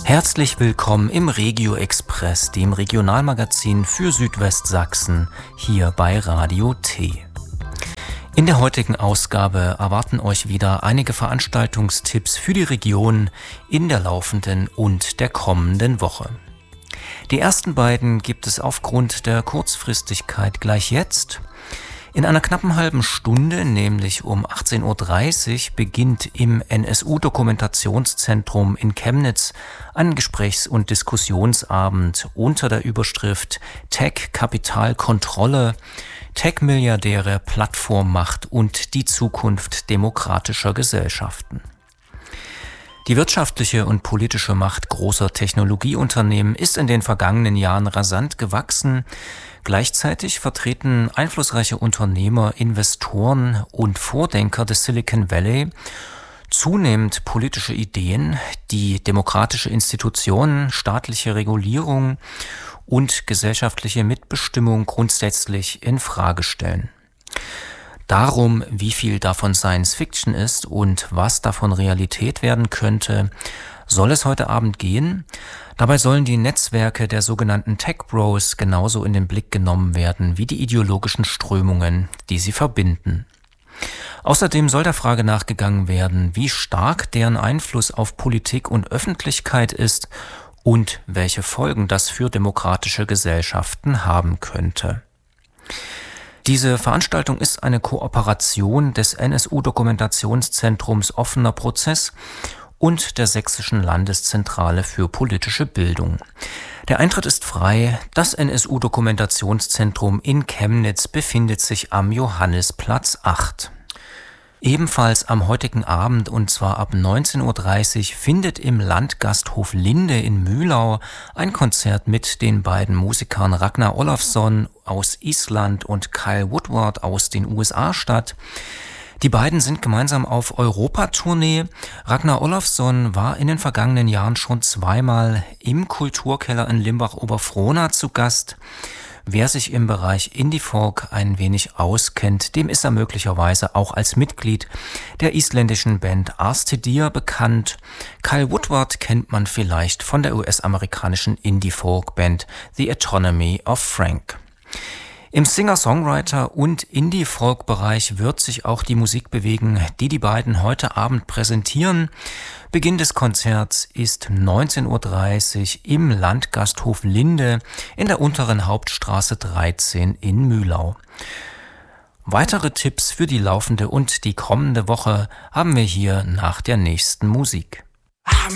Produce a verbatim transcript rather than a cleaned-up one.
Herzlich willkommen im Regio Express, dem Regionalmagazin für Südwestsachsen, hier bei Radio T. In der heutigen Ausgabe erwarten euch wieder einige Veranstaltungstipps für die Region in der laufenden und der kommenden Woche. Die ersten beiden gibt es aufgrund der Kurzfristigkeit gleich jetzt. In einer knappen halben Stunde, nämlich um achtzehn Uhr dreißig, beginnt im N S U-Dokumentationszentrum in Chemnitz ein Gesprächs- und Diskussionsabend unter der Überschrift Tech, Kapital, Kontrolle, Tech-Milliardäre, Plattformmacht und die Zukunft demokratischer Gesellschaften. Die wirtschaftliche und politische Macht großer Technologieunternehmen ist in den vergangenen Jahren rasant gewachsen. Gleichzeitig vertreten einflussreiche Unternehmer, Investoren und Vordenker des Silicon Valley zunehmend politische Ideen, die demokratische Institutionen, staatliche Regulierung und gesellschaftliche Mitbestimmung grundsätzlich in Frage stellen. Darum, wie viel davon Science Fiction ist und was davon Realität werden könnte, soll es heute Abend gehen. Dabei sollen die Netzwerke der sogenannten Tech Bros genauso in den Blick genommen werden wie die ideologischen Strömungen, die sie verbinden. Außerdem soll der Frage nachgegangen werden, wie stark deren Einfluss auf Politik und Öffentlichkeit ist und welche Folgen das für demokratische Gesellschaften haben könnte. Diese Veranstaltung ist eine Kooperation des N S U-Dokumentationszentrums Offener Prozess und der Sächsischen Landeszentrale für politische Bildung. Der Eintritt ist frei. Das N S U-Dokumentationszentrum in Chemnitz befindet sich am Johannisplatz acht. Ebenfalls am heutigen Abend, und zwar ab neunzehn Uhr dreißig, findet im Landgasthof Linde in Mühlau ein Konzert mit den beiden Musikern Ragnar Olafsson aus Island und Kyle Woodward aus den U S A statt. Die beiden sind gemeinsam auf Europatournee. Ragnar Olafsson war in den vergangenen Jahren schon zweimal im Kulturkeller in Limbach-Oberfrohna zu Gast. Wer sich im Bereich Indie-Folk ein wenig auskennt, dem ist er möglicherweise auch als Mitglied der isländischen Band Arstidir bekannt. Kyle Woodward kennt man vielleicht von der U S-amerikanischen Indie-Folk-Band The Autonomy of Frank. Im Singer-Songwriter- und Indie-Folk-Bereich wird sich auch die Musik bewegen, die die beiden heute Abend präsentieren. Beginn des Konzerts ist neunzehn Uhr dreißig im Landgasthof Linde in der unteren Hauptstraße dreizehn in Mühlau. Weitere Tipps für die laufende und die kommende Woche haben wir hier nach der nächsten Musik.